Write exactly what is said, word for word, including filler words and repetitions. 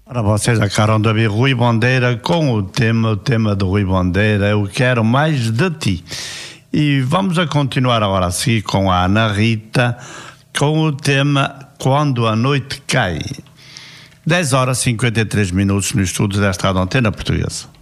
Ora, vocês acabaram de ouvir Rui Bandeira com o tema, o tema do Rui Bandeira, Eu Quero Mais de Ti. E vamos a continuar agora a seguir com a Ana Rita, com o tema Quando a Noite Cai. dez horas e cinquenta e três minutos no estúdio desta Rádio Antena Portuguesa.